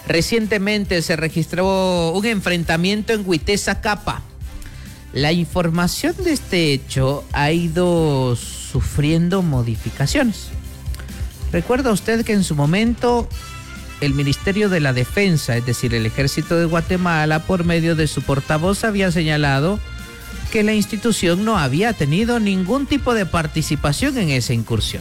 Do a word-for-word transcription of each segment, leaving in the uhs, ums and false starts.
Recientemente se registró un enfrentamiento en Huité-Zacapa. La información de este hecho ha ido sufriendo modificaciones. Recuerda usted que en su momento el Ministerio de la Defensa, es decir, el Ejército de Guatemala, por medio de su portavoz, había señalado que la institución no había tenido ningún tipo de participación en esa incursión.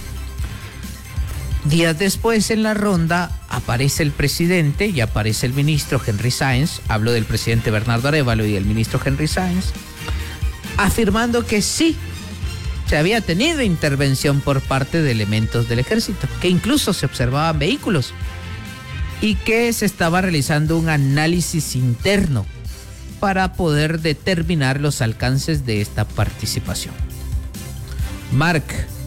Días después, en la ronda, aparece el presidente y aparece el ministro Henry Sáenz, hablo del presidente Bernardo Arévalo y el ministro Henry Sáenz, afirmando que sí, se había tenido intervención por parte de elementos del ejército, que incluso se observaban vehículos y que se estaba realizando un análisis interno para poder determinar los alcances de esta participación. Mark,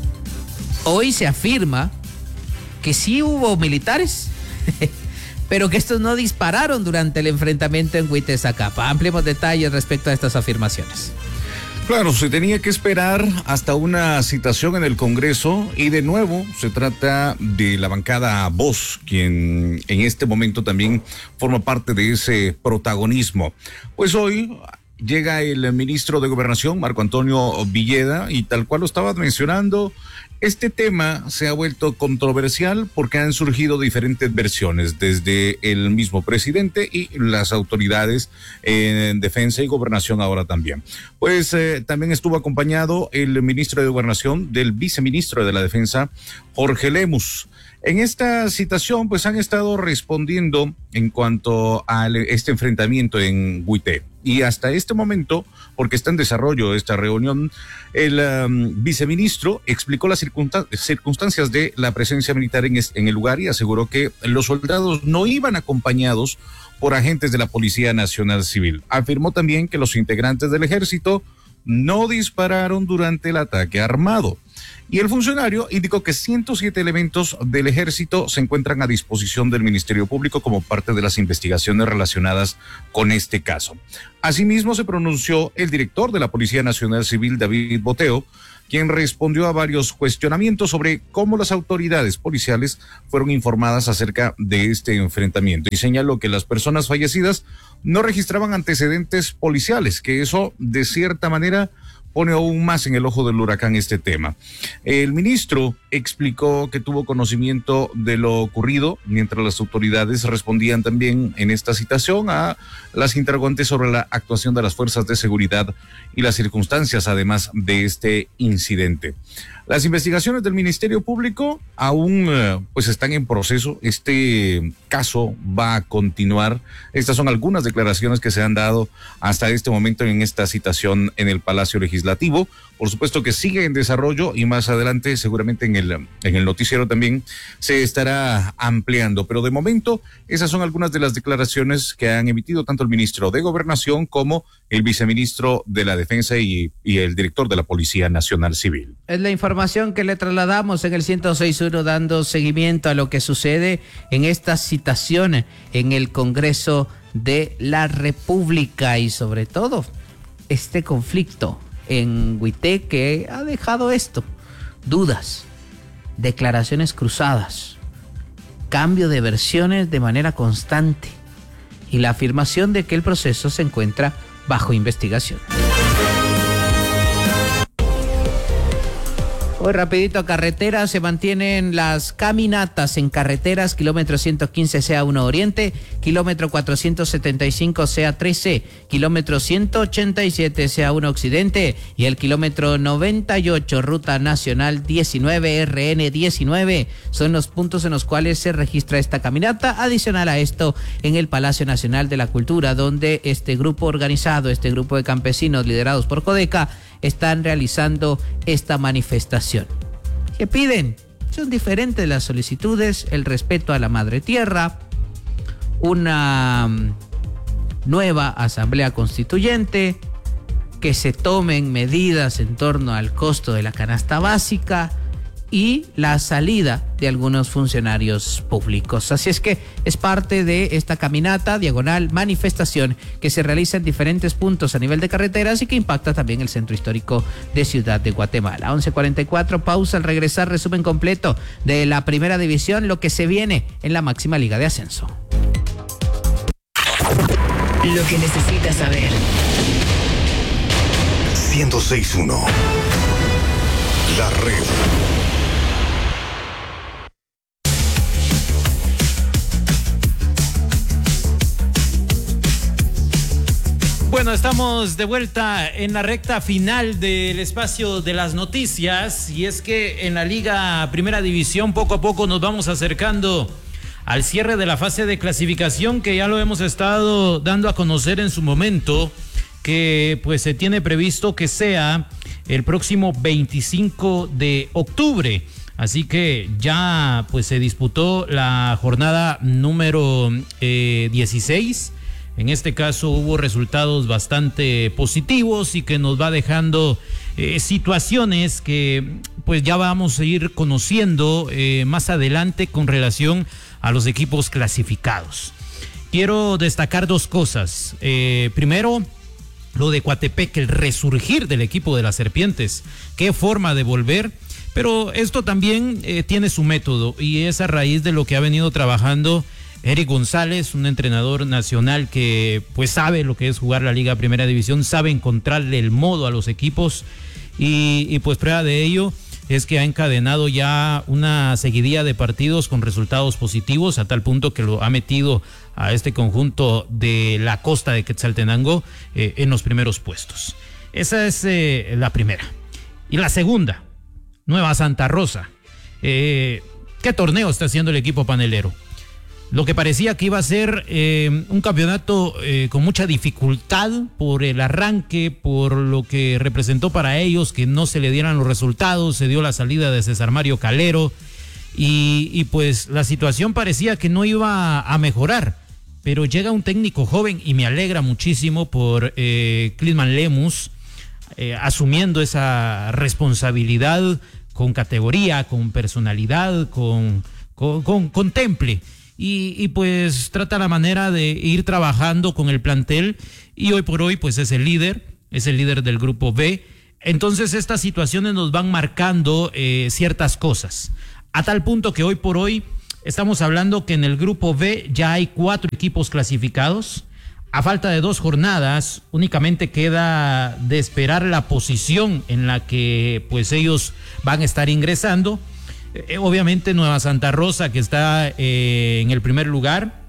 hoy se afirma que sí hubo militares, pero que estos no dispararon durante el enfrentamiento en Huité-Zacapa. Ampliemos detalles respecto a estas afirmaciones. Claro, se tenía que esperar hasta una citación en el Congreso y de nuevo se trata de la bancada Voz, quien en este momento también forma parte de ese protagonismo. Pues hoy llega el ministro de Gobernación, Marco Antonio Villeda, y tal cual lo estabas mencionando, este tema se ha vuelto controversial porque han surgido diferentes versiones desde el mismo presidente y las autoridades en defensa y gobernación ahora también. Pues eh, también estuvo acompañado el ministro de Gobernación del viceministro de la Defensa, Jorge Lemus. En esta citación, pues han estado respondiendo en cuanto a este enfrentamiento en Huité. Y hasta este momento, porque está en desarrollo esta reunión, el um, viceministro explicó las circunstan- circunstancias de la presencia militar en, es- en el lugar y aseguró que los soldados no iban acompañados por agentes de la Policía Nacional Civil. Afirmó también que los integrantes del ejército no dispararon durante el ataque armado. Y el funcionario indicó que ciento siete elementos del ejército se encuentran a disposición del Ministerio Público como parte de las investigaciones relacionadas con este caso. Asimismo, se pronunció el director de la Policía Nacional Civil, David Boteo, quien respondió a varios cuestionamientos sobre cómo las autoridades policiales fueron informadas acerca de este enfrentamiento y señaló que las personas fallecidas no registraban antecedentes policiales, que eso de cierta manera pone aún más en el ojo del huracán este tema. El ministro explicó que tuvo conocimiento de lo ocurrido mientras las autoridades respondían también en esta citación a las interrogantes sobre la actuación de las fuerzas de seguridad y las circunstancias además de este incidente. Las investigaciones del Ministerio Público aún eh, pues están en proceso. Este caso va a continuar. Estas son algunas declaraciones que se han dado hasta este momento en esta citación en el Palacio Legislativo. Por supuesto que sigue en desarrollo y más adelante seguramente en el, en el noticiero también se estará ampliando. Pero de momento esas son algunas de las declaraciones que han emitido tanto el ministro de Gobernación como el viceministro de la Defensa y, y el director de la Policía Nacional Civil. Es la información que le trasladamos en el ciento seis punto uno, dando seguimiento a lo que sucede en esta citación en el Congreso de la República y sobre todo este conflicto en Huité que ha dejado esto, dudas, declaraciones cruzadas, cambio de versiones de manera constante y la afirmación de que el proceso se encuentra bajo investigación. Hoy rapidito, carreteras, se mantienen las caminatas en carreteras, kilómetro ciento quince C A uno Oriente, kilómetro cuatrocientos setenta y cinco C A trece, kilómetro ciento ochenta y siete C A uno Occidente y el kilómetro noventa y ocho Ruta Nacional diecinueve R N diecinueve son los puntos en los cuales se registra esta caminata. Adicional a esto, en el Palacio Nacional de la Cultura, donde este grupo organizado, este grupo de campesinos liderados por Codeca, están realizando esta manifestación. ¿Qué piden? Son diferentes las solicitudes: el respeto a la madre tierra, una nueva asamblea constituyente, que se tomen medidas en torno al costo de la canasta básica y la salida de algunos funcionarios públicos. Así es que es parte de esta caminata, diagonal, manifestación que se realiza en diferentes puntos a nivel de carreteras y que impacta también el centro histórico de Ciudad de Guatemala. once cuarenta y cuatro, pausa. Al regresar, resumen completo de la primera división, lo que se viene en la máxima liga de ascenso. Lo que necesitas saber. ciento seis punto uno. La red. Bueno, estamos de vuelta en la recta final del espacio de las noticias, y es que en la Liga Primera División poco a poco nos vamos acercando al cierre de la fase de clasificación, que ya lo hemos estado dando a conocer en su momento, que pues se tiene previsto que sea el próximo veinticinco de octubre. Así que ya pues se disputó la jornada número eh, dieciséis. En este caso hubo resultados bastante positivos y que nos va dejando eh, situaciones que pues ya vamos a ir conociendo eh, más adelante con relación a los equipos clasificados. Quiero destacar dos cosas. Eh, primero, lo de Coatepeque, el resurgir del equipo de las Serpientes. Qué forma de volver. Pero esto también eh, tiene su método, y es a raíz de lo que ha venido trabajando Eric González, un entrenador nacional que pues sabe lo que es jugar la Liga Primera División, sabe encontrarle el modo a los equipos, y, y pues prueba de ello es que ha encadenado ya una seguidilla de partidos con resultados positivos, a tal punto que lo ha metido a este conjunto de la costa de Quetzaltenango eh, en los primeros puestos. Esa es eh, la primera. Y la segunda, Nueva Santa Rosa. Eh, ¿Qué torneo está haciendo el equipo panelero? Lo que parecía que iba a ser eh, un campeonato eh, con mucha dificultad por el arranque, por lo que representó para ellos que no se le dieran los resultados, se dio la salida de César Mario Calero, y, y pues la situación parecía que no iba a mejorar, pero llega un técnico joven y me alegra muchísimo por eh, Clisman Lemus, eh, asumiendo esa responsabilidad con categoría, con personalidad, con, con, con, con temple. Y, y pues trata la manera de ir trabajando con el plantel, y hoy por hoy pues es el líder, es el líder del grupo B. Entonces estas situaciones nos van marcando eh, ciertas cosas, a tal punto que hoy por hoy estamos hablando que en el grupo B ya hay cuatro equipos clasificados. A falta de dos jornadas, únicamente queda de esperar la posición en la que pues ellos van a estar ingresando. Eh, obviamente Nueva Santa Rosa, que está eh, en el primer lugar,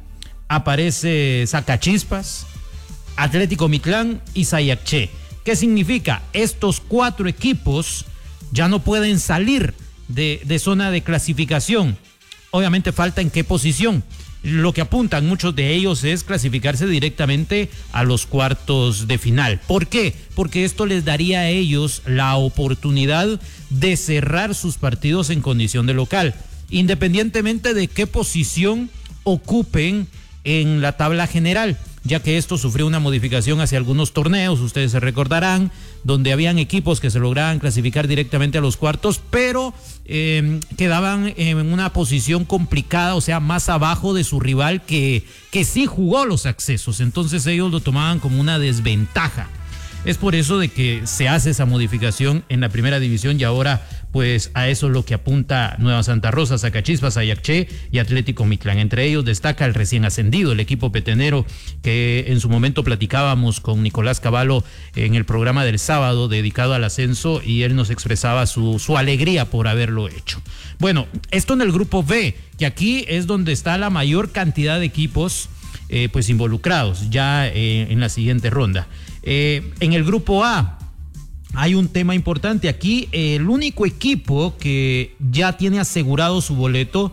aparece Zacachispas, Atlético Mitlán y Sayacché. ¿Qué significa? Estos cuatro equipos ya no pueden salir de, de zona de clasificación. Obviamente falta en qué posición. Lo que apuntan muchos de ellos es clasificarse directamente a los cuartos de final. ¿Por qué? Porque esto les daría a ellos la oportunidad de cerrar sus partidos en condición de local, independientemente de qué posición ocupen en la tabla general, ya que esto sufrió una modificación hacia algunos torneos, ustedes se recordarán, donde habían equipos que se lograban clasificar directamente a los cuartos, pero eh, quedaban en una posición complicada, o sea, más abajo de su rival que, que sí jugó los accesos. Entonces ellos lo tomaban como una desventaja. Es por eso de que se hace esa modificación en la primera división, y ahora pues a eso es lo que apunta Nueva Santa Rosa, Zacachispas, Sayacché y Atlético Mitlán. Entre ellos destaca el recién ascendido, el equipo petenero, que en su momento platicábamos con Nicolás Cavallo en el programa del sábado dedicado al ascenso, y él nos expresaba su, su alegría por haberlo hecho. Bueno, esto en el grupo B, que aquí es donde está la mayor cantidad de equipos eh, pues involucrados ya eh, en la siguiente ronda. Eh, en el grupo A hay un tema importante. Aquí eh, el único equipo que ya tiene asegurado su boleto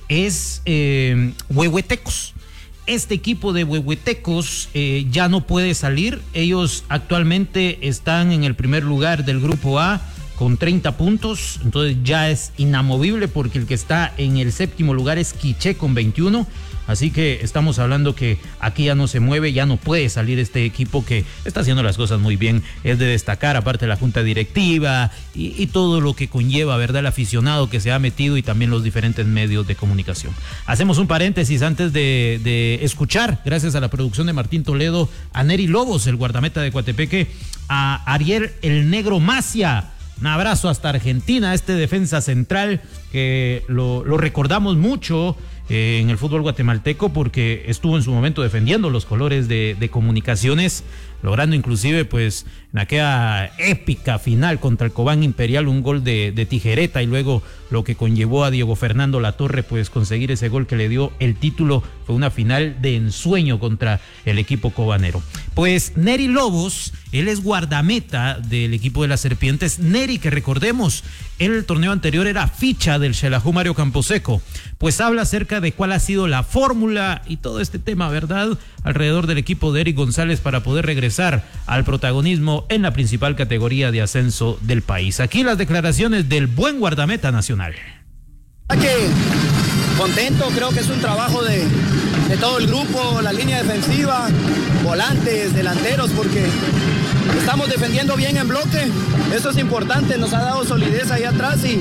es eh, Huehuetecos. Este equipo de Huehuetecos eh, ya no puede salir. Ellos actualmente están en el primer lugar del grupo A con treinta puntos, entonces ya es inamovible, porque el que está en el séptimo lugar es Quiché con veintiuno. Así que estamos hablando que aquí ya no se mueve, ya no puede salir este equipo que está haciendo las cosas muy bien. Es de destacar, aparte de la junta directiva y, y todo lo que conlleva, ¿verdad?, el aficionado que se ha metido, y también los diferentes medios de comunicación. Hacemos un paréntesis antes de, de escuchar, gracias a la producción de Martín Toledo, a Neri Lobos, el guardameta de Coatepeque, a Ariel el Negro Macia. Un abrazo hasta Argentina, este defensa central que lo, lo recordamos mucho eh, en el fútbol guatemalteco, porque estuvo en su momento defendiendo los colores de, de Comunicaciones, logrando inclusive pues en aquella épica final contra el Cobán Imperial un gol de, de tijereta, y luego lo que conllevó a Diego Fernando Latorre pues conseguir ese gol que le dio el título. Fue una final de ensueño contra el equipo cobanero. Pues Neri Lobos, él es guardameta del equipo de las Serpientes. Neri, que recordemos, en el torneo anterior era ficha del Xelajú Mario Camposeco, pues habla acerca de cuál ha sido la fórmula y todo este tema, ¿verdad?, alrededor del equipo de Eric González para poder regresar al protagonismo en la principal categoría de ascenso del país. Aquí las declaraciones del buen guardameta nacional. Que contento, creo que es un trabajo de, de todo el grupo, la línea defensiva, volantes, delanteros, porque estamos defendiendo bien en bloque. Eso es importante, nos ha dado solidez ahí atrás y,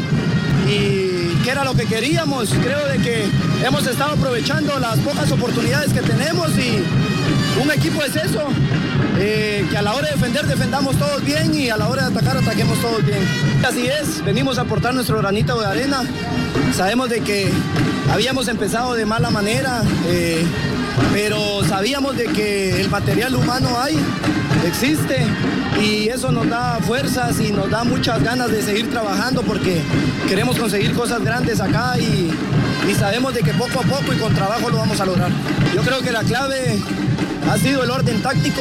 y que era lo que queríamos. Creo de que hemos estado aprovechando las pocas oportunidades que tenemos, y un equipo es eso, eh, que a la hora de defender defendamos todos bien y a la hora de atacar ataquemos todos bien. Así es, venimos a aportar nuestro granito de arena. Sabemos de que habíamos empezado de mala manera, eh, pero sabíamos de que el material humano hay, existe, y eso nos da fuerzas y nos da muchas ganas de seguir trabajando, porque queremos conseguir cosas grandes acá y, y sabemos de que poco a poco y con trabajo lo vamos a lograr. Yo creo que la clave ha sido el orden táctico.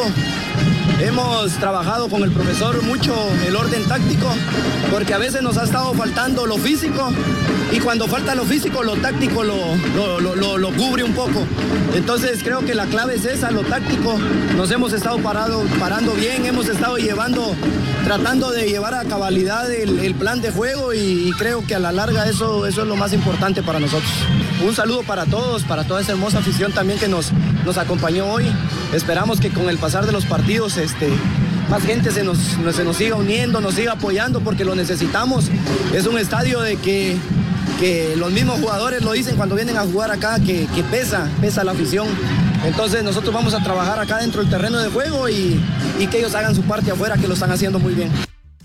Hemos trabajado con el profesor mucho el orden táctico, porque a veces nos ha estado faltando lo físico, y cuando falta lo físico, lo táctico lo, lo, lo, lo, lo cubre un poco. Entonces creo que la clave es esa, lo táctico. Nos hemos estado parado, parando bien, hemos estado llevando, tratando de llevar a cabalidad el, el plan de juego, y, y creo que a la larga eso, eso es lo más importante para nosotros. Un saludo para todos, para toda esa hermosa afición también que nos, nos acompañó hoy. Esperamos que con el pasar de los partidos este, más gente se nos, se nos siga uniendo, nos siga apoyando, porque lo necesitamos. Es un estadio de que, que los mismos jugadores lo dicen cuando vienen a jugar acá, que, que pesa, pesa la afición. Entonces nosotros vamos a trabajar acá dentro del terreno de juego y, y que ellos hagan su parte afuera, que lo están haciendo muy bien.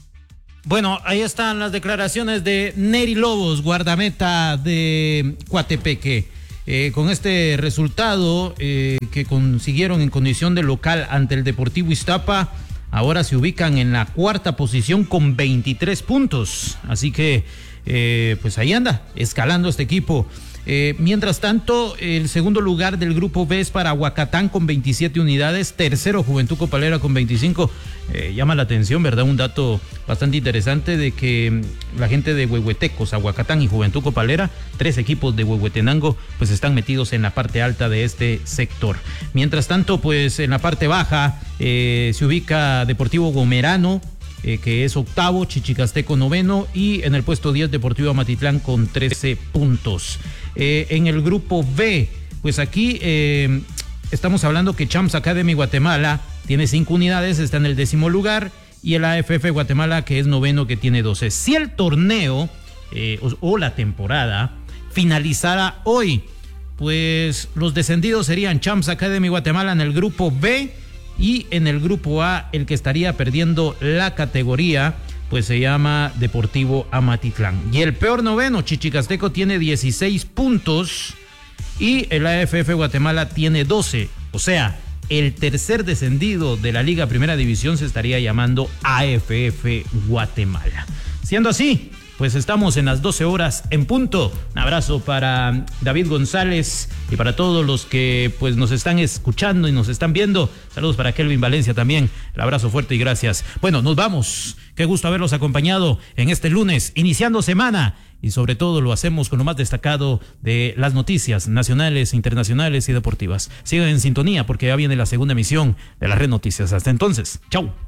Bueno, ahí están las declaraciones de Neri Lobos, guardameta de Coatepeque. Eh, con este resultado eh, que consiguieron en condición de local ante el Deportivo Iztapa, ahora se ubican en la cuarta posición con veintitrés puntos. Así que, eh, pues ahí anda, escalando este equipo. Eh, mientras tanto, el segundo lugar del grupo B es para Huacatán con veintisiete unidades, tercero Juventud Copalera con veinticinco. Eh, llama la atención, ¿verdad? Un dato bastante interesante de que la gente de Huehuetecos, Huacatán y Juventud Copalera, tres equipos de Huehuetenango, pues están metidos en la parte alta de este sector. Mientras tanto, pues en la parte baja eh, se ubica Deportivo Gomerano, Eh, que es octavo, Chichicasteco noveno, y en el puesto diez Deportivo Amatitlán con trece puntos. Eh, en el grupo B, pues aquí eh, estamos hablando que Champs Academy Guatemala tiene cinco unidades, está en el décimo lugar, y el A F F Guatemala, que es noveno, que tiene doce. Si el torneo eh, o, o la temporada finalizara hoy, pues los descendidos serían Champs Academy Guatemala en el grupo B, y en el grupo A, el que estaría perdiendo la categoría, pues se llama Deportivo Amatitlán. Y el peor noveno, Chichicasteco, tiene dieciséis puntos y el A F F Guatemala tiene doce. O sea, el tercer descendido de la Liga Primera División se estaría llamando A F F Guatemala. Siendo así, pues estamos en las doce horas en punto. Un abrazo para David González y para todos los que pues nos están escuchando y nos están viendo. Saludos para Kelvin Valencia también. El abrazo fuerte y gracias. Bueno, nos vamos. Qué gusto haberlos acompañado en este lunes, iniciando semana. Y sobre todo lo hacemos con lo más destacado de las noticias nacionales, internacionales y deportivas. Sigan en sintonía porque ya viene la segunda emisión de la Red Noticias. Hasta entonces, chau.